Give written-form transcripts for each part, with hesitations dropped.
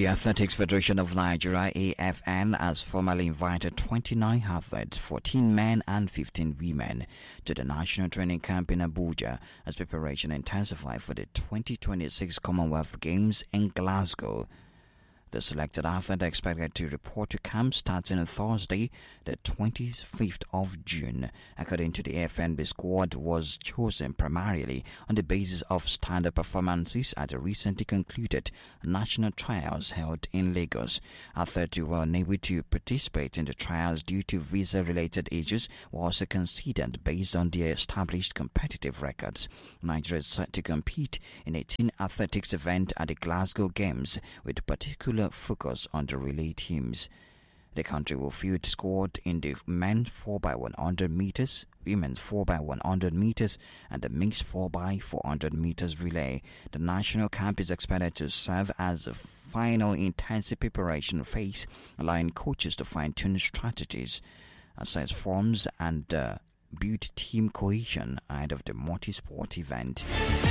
The Athletics Federation of Nigeria (AFN) has formally invited 29 athletes, 14 men and 15 women, to the national training camp in Abuja as preparation intensifies for the 2026 Commonwealth Games in Glasgow. The selected athletes are expected to report to camp starting on Thursday, the 25th of June. According to the AFN, squad was chosen primarily on the basis of standard performances at the recently concluded national trials held in Lagos. Athletes who were unable to participate in the trials due to visa-related issues were also considered based on their established competitive records. Nigeria is set to compete in a team athletics event at the Glasgow Games with particular focus on the relay teams. The country will field squad in the men's 4x100 meters, women's 4x100 meters, and the mixed 4x400 meters relay. The national camp is expected to serve as the final intensive preparation phase, allowing coaches to fine-tune strategies, assess forms, and build team cohesion ahead of the multi-sport event.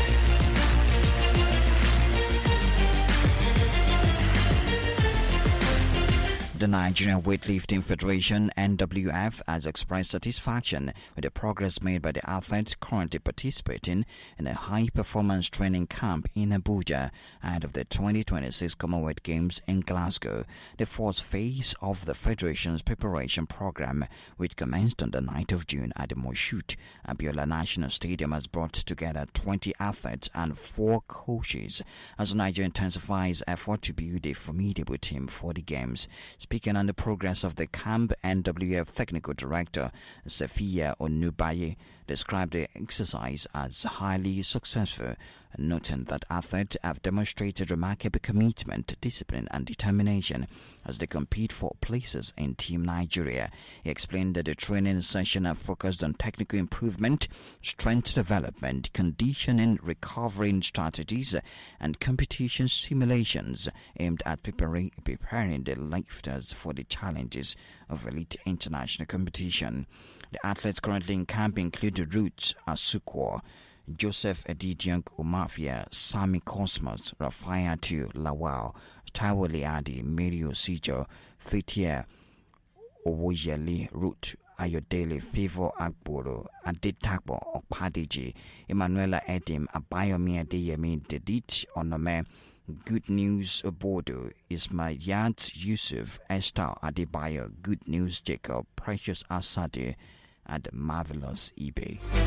The Nigerian Weightlifting Federation (NWF) has expressed satisfaction with the progress made by the athletes currently participating in a high-performance training camp in Abuja ahead of the 2026 Commonwealth Games in Glasgow. The fourth phase of the Federation's preparation program, which commenced on the 9th of June at the Moshood Abiola National Stadium, has brought together 20 athletes and 4 coaches as Nigeria intensifies effort to build a formidable team for the Games. Speaking on the progress of the camp, NWF Technical Director Safiya Onubaye described the exercise as highly successful, noting that athletes have demonstrated remarkable commitment, discipline and determination as they compete for places in Team Nigeria. He explained that the training session have focused on technical improvement, strength development, conditioning, recovering strategies and competition simulations aimed at preparing the lifters for the challenges of elite international competition. The athletes currently in camp include Ruth Asukwo, Joseph Edidiang Umafia, Sami Cosmos, Rafayatu Lawal, Taiwo Liadi, Mary Osijo, Fatia Owoyeli, Ruth Ayodele, Favor Agboro, Adetakbo Okpadeji, Emanuela Edim, Abayomi Adeyemi, Dedit Onome, Good News Obodo, Ismaiyat Yusuf, Esther Adebayo, Good News Jacob, Precious Asade, and Marvelous eBay.